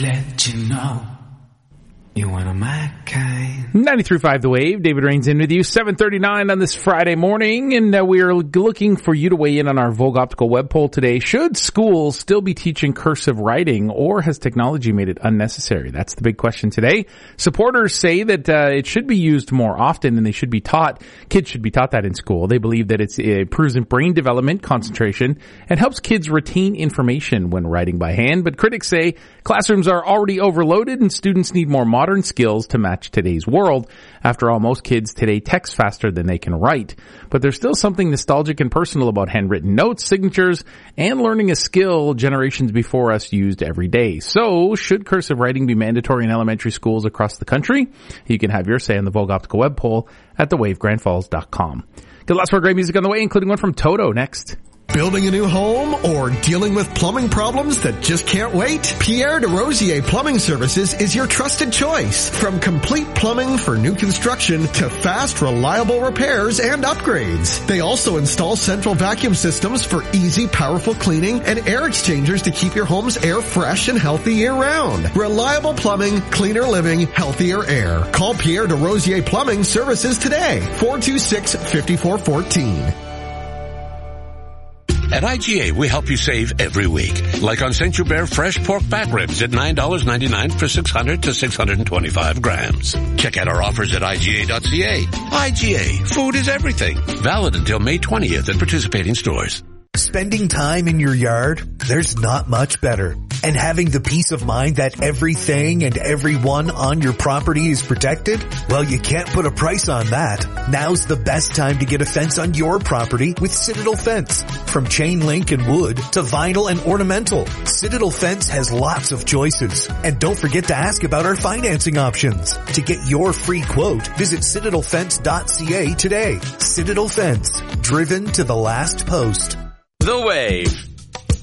let you know you're one of my kind. 93.5 The Wave. David Rains in with you. 7:39 on this Friday morning, and we are looking for you to weigh in on our Vogue Optical web poll today. Should schools still be teaching cursive writing, or has technology made it unnecessary? That's the big question today. Supporters say that it should be used more often, and they should be taught. Kids should be taught that in school. They believe that it improves brain development, concentration, and helps kids retain information when writing by hand. But critics say classrooms are already overloaded, and students need more modern skills to match today's world. After all, most kids today text faster than they can write. But there's still something nostalgic and personal about handwritten notes, signatures, and learning a skill generations before us used every day. So, should cursive writing be mandatory in elementary schools across the country? You can have your say on the Vogue Optical web poll at thewavegrandfalls.com. Got lots more great music on the way, including one from Toto next. Building a new home or dealing with plumbing problems that just can't wait? Pierre DeRosier Plumbing Services is your trusted choice. From complete plumbing for new construction to fast, reliable repairs and upgrades. They also install central vacuum systems for easy, powerful cleaning and air exchangers to keep your home's air fresh and healthy year-round. Reliable plumbing, cleaner living, healthier air. Call Pierre DeRosier Plumbing Services today. 426-5414. At IGA, we help you save every week. Like on St. Hubert fresh pork back ribs at $9.99 for 600 to 625 grams. Check out our offers at IGA.ca. IGA, food is everything. Valid until May 20th at participating stores. Spending time in your yard, there's not much better. And having the peace of mind that everything and everyone on your property is protected? Well, you can't put a price on that. Now's the best time to get a fence on your property with Citadel Fence. From chain link and wood to vinyl and ornamental, Citadel Fence has lots of choices. And don't forget to ask about our financing options. To get your free quote, visit citadelfence.ca today. Citadel Fence, driven to the last post. The Wave.